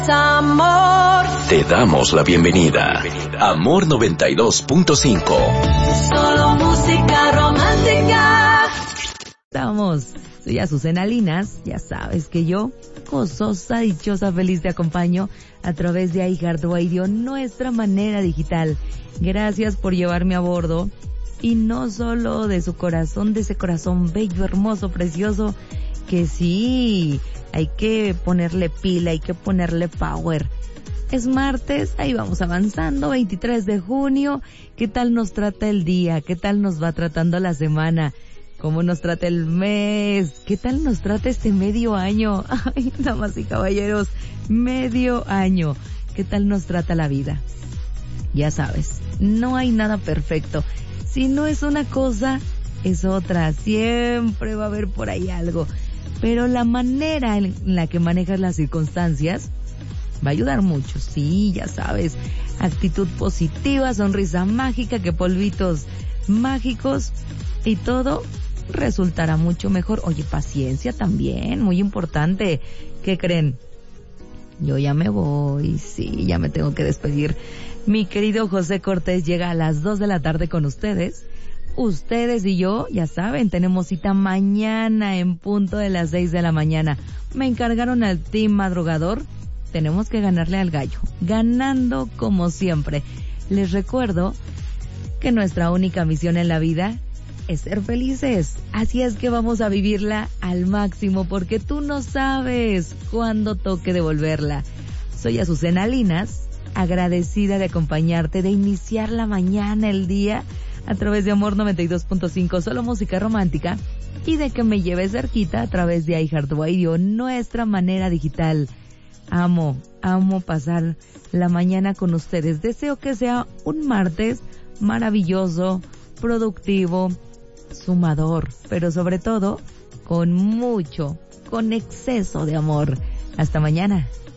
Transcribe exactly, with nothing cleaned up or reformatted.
Amor. Te damos la bienvenida. Amor noventa y dos punto cinco. Solo música romántica. Estamos. Soy Azucena Linas. Ya sabes que yo, gozosa, dichosa, feliz, te acompaño a través de iHeartRadio, nuestra manera digital. Gracias por llevarme a bordo. Y no solo de su corazón, de ese corazón bello, hermoso, precioso, que sí, hay que ponerle pila, hay que ponerle power. Es martes, ahí vamos avanzando, veintitrés de junio. ¿Qué tal nos trata el día? ¿Qué tal nos va tratando la semana? ¿Cómo nos trata el mes? ¿Qué tal nos trata este medio año? Ay, damas y caballeros, medio año. ¿Qué tal nos trata la vida? Ya sabes, no hay nada perfecto. Si no es una cosa, es otra. Siempre va a haber por ahí algo. Pero la manera en la que manejas las circunstancias va a ayudar mucho. Sí, ya sabes. Actitud positiva, sonrisa mágica, que polvitos mágicos y todo resultará mucho mejor. Oye, paciencia también, muy importante. ¿Qué creen? Yo ya me voy, sí, ya me tengo que despedir. Mi querido José Cortés llega a las dos de la tarde con ustedes. Ustedes y yo, ya saben, tenemos cita mañana en punto de las seis de la mañana. Me encargaron al team madrugador. Tenemos que ganarle al gallo, ganando como siempre. Les recuerdo que nuestra única misión en la vida es ser felices. Así es que vamos a vivirla al máximo, porque tú no sabes cuándo toque devolverla. Soy Azucena Linas, agradecida de acompañarte, de iniciar la mañana, el día, a través de Amor noventa y dos punto cinco, solo música romántica, y de que me lleves cerquita a través de iHeartRadio, nuestra manera digital. Amo, amo pasar la mañana con ustedes. Deseo que sea un martes maravilloso, productivo, sumador, pero sobre todo con mucho, con exceso de amor. Hasta mañana.